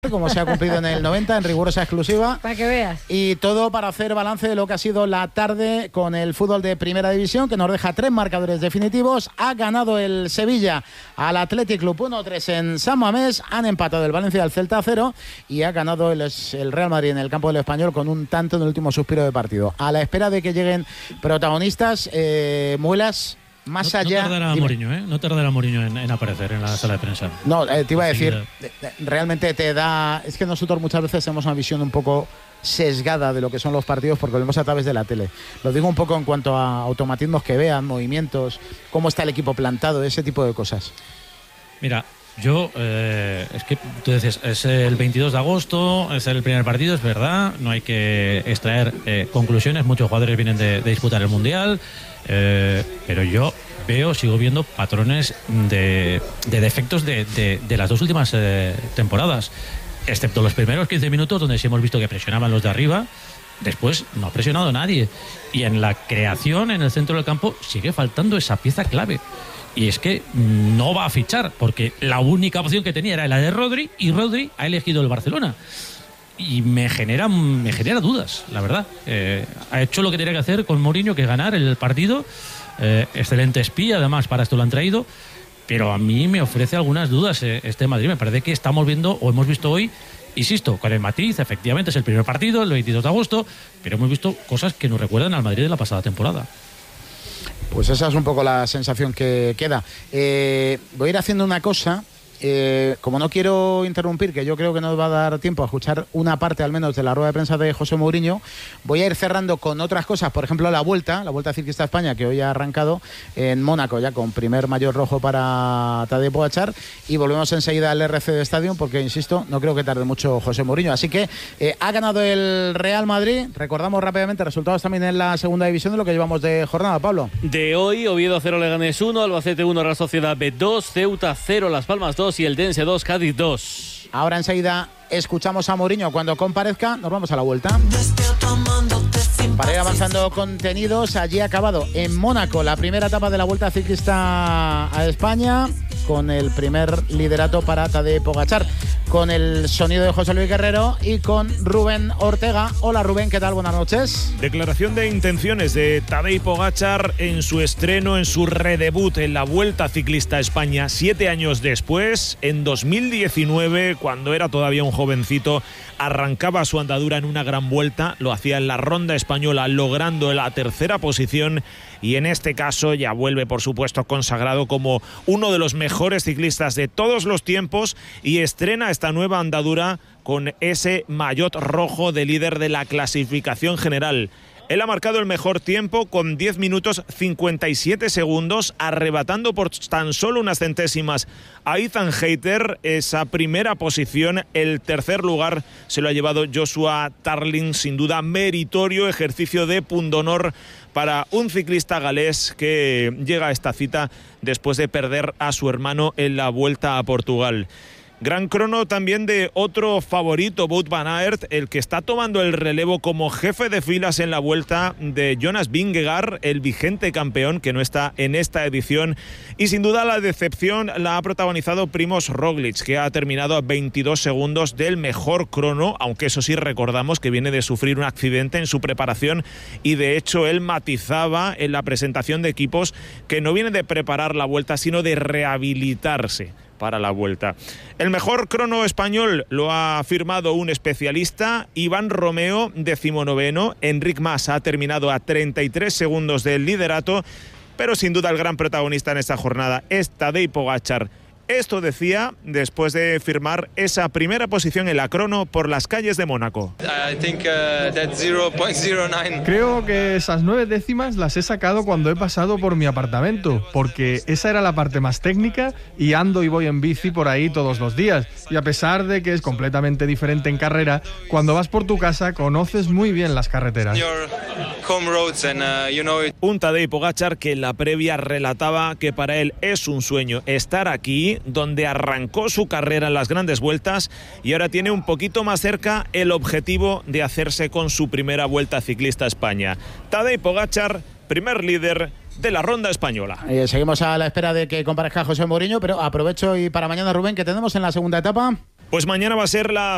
como se ha cumplido en el 90, en rigurosa exclusiva. Para que veas. Y todo para hacer balance de lo que ha sido la tarde con el fútbol de Primera División, que nos deja 3 marcadores definitivos. Ha ganado el Sevilla al Athletic Club 1-3 en San Mamés. Han empatado el Valencia al Celta 0. Y ha ganado el Real Madrid en el campo del Español con un tanto en el último suspiro de partido. A la espera de que lleguen protagonistas, Muelas. Más allá. No tardará Mourinho en aparecer en la sala de prensa. No, te iba a decir, realmente te da. Es que nosotros muchas veces tenemos una visión un poco sesgada de lo que son los partidos porque lo vemos a través de la tele. Lo digo un poco en cuanto a automatismos que vean, movimientos, cómo está el equipo plantado, ese tipo de cosas. Mira, yo, es que tú dices, es el 22 de agosto, es el primer partido, es verdad, no hay que extraer conclusiones, muchos jugadores vienen de disputar el Mundial. Pero yo sigo viendo patrones de defectos de las dos últimas temporadas, excepto los primeros 15 minutos donde sí hemos visto que presionaban los de arriba. Después no ha presionado nadie, y en la creación en el centro del campo sigue faltando esa pieza clave, y es que no va a fichar porque la única opción que tenía era la de Rodri, y Rodri ha elegido el Barcelona. Y me genera dudas, la verdad. Ha hecho lo que tenía que hacer con Mourinho, que ganar el partido. Excelente espía, además, para esto lo han traído. Pero a mí me ofrece algunas dudas este Madrid. Me parece que estamos viendo, o hemos visto hoy, insisto, con el matiz, efectivamente es el primer partido, el 22 de agosto, pero hemos visto cosas que nos recuerdan al Madrid de la pasada temporada. Pues esa es un poco la sensación que queda. Voy a ir haciendo una cosa. Como no quiero interrumpir, que yo creo que nos va a dar tiempo a escuchar una parte al menos de la rueda de prensa de José Mourinho, voy a ir cerrando con otras cosas, por ejemplo la Vuelta Ciclista a España, que hoy ha arrancado en Mónaco, ya con primer maillot rojo para Tadej Pogačar, y volvemos enseguida al RC Stadium, porque insisto, no creo que tarde mucho José Mourinho. Así que ha ganado el Real Madrid. Recordamos rápidamente resultados también en la segunda división de lo que llevamos de jornada, Pablo. De hoy, Oviedo 0, Leganés 1, Albacete 1, Real Sociedad B 2, Ceuta 0, Las Palmas 2 y el Dense 2, Cádiz 2. Ahora enseguida escuchamos a Mourinho cuando comparezca. Nos vamos a la Vuelta. Para ir avanzando contenidos, allí ha acabado en Mónaco la primera etapa de la Vuelta Ciclista a España, con el primer liderato para Tadej Pogačar, con el sonido de José Luis Guerrero y con Rubén Ortega. Hola Rubén, ¿qué tal? Buenas noches. Declaración de intenciones de Tadej Pogačar en su estreno, en su redebut en la Vuelta Ciclista a España, 7 años después, en 2019, cuando era todavía un jovencito, arrancaba su andadura en una gran vuelta, lo hacía en la Ronda Española, logrando la tercera posición, y en este caso ya vuelve, por supuesto, consagrado como uno de los mejores ciclistas de todos los tiempos, y estrena esta nueva andadura con ese maillot rojo de líder de la clasificación general. Él ha marcado el mejor tiempo con 10 minutos 57 segundos, arrebatando por tan solo unas centésimas a Ethan Hayter esa primera posición. El tercer lugar se lo ha llevado Joshua Tarling, sin duda meritorio ejercicio de pundonor para un ciclista galés que llega a esta cita después de perder a su hermano en la Vuelta a Portugal. Gran crono también de otro favorito, Wout van Aert, el que está tomando el relevo como jefe de filas en la Vuelta de Jonas Vingegaard, el vigente campeón que no está en esta edición. Y sin duda la decepción la ha protagonizado Primož Roglič, que ha terminado a 22 segundos del mejor crono, aunque eso sí recordamos que viene de sufrir un accidente en su preparación, y de hecho él matizaba en la presentación de equipos que no viene de preparar la Vuelta, sino de rehabilitarse para la Vuelta. El mejor crono español lo ha firmado un especialista, Iván Romeo, 19º. Enric Mas ha terminado a 33 segundos del liderato, pero sin duda el gran protagonista en esta jornada es Tadej Pogačar. Esto decía después de firmar esa primera posición en la crono por las calles de Mónaco. Creo que esas 9 décimas las he sacado cuando he pasado por mi apartamento, porque esa era la parte más técnica, y ando y voy en bici por ahí todos los días. Y a pesar de que es completamente diferente en carrera, cuando vas por tu casa conoces muy bien las carreteras. Un Tadej Pogačar que en la previa relataba que para él es un sueño estar aquí, donde arrancó su carrera en las grandes vueltas, y ahora tiene un poquito más cerca el objetivo de hacerse con su primera Vuelta Ciclista a España. Tadej Pogačar, primer líder de la Ronda Española. Seguimos a la espera de que comparezca José Mourinho, pero aprovecho y para mañana, Rubén, ¿qué tenemos en la segunda etapa? Pues mañana va a ser la